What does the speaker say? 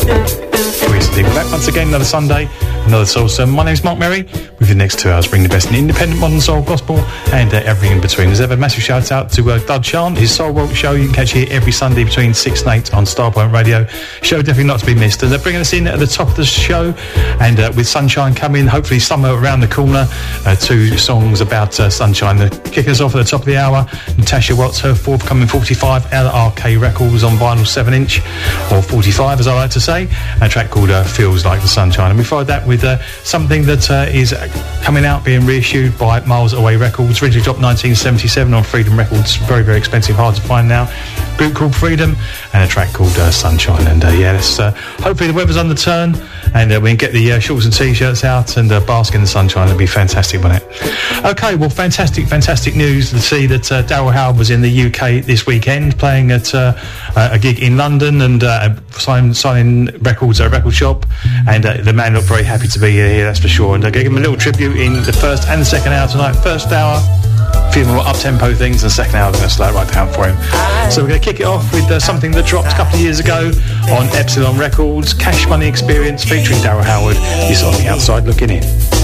We're back once again, another Sunday, another Soul Sermon. My name's Mark Merry. With the next 2 hours, bring the best in independent modern soul, gospel, and everything in between. As ever, massive shout out to Dud Shan, his Soul World show. You can catch here every Sunday between 6 and 8 on Starpoint Radio. Show definitely not to be missed. And they're bringing us in at the top of the show, and with sunshine coming, hopefully somewhere around the corner. 2 songs about sunshine. They're kicking us off at the top of the hour. Natasha Watts, her forthcoming 45 LRK Records on vinyl 7-inch, or 45 as I like to say. A track called Feels Like the Sunshine. And we followed that with something that is coming out, being reissued by Miles Away Records. Originally dropped 1977 on Freedom Records. Very, very expensive, hard to find now. Boot called Freedom, and a track called Sunshine. And let's hopefully the weather's on the turn, and we can get the shorts and t-shirts out and bask in the sunshine. It'll be fantastic, won't it? Okay, well, fantastic news to see that Daryl Howard was in the UK this weekend, playing at a gig in London, and signing records at a record shop, and the man looked very happy to be here, that's for sure. And I gave him a little tribute in the first and the second hour tonight. First hour, a few more up-tempo things, and the second hour I'm going to slow it right down for him. So we're going to kick it off with something that dropped a couple of years ago on Epsilon Records, Cash Money Experience featuring Daryl Howard. You're on the outside looking in.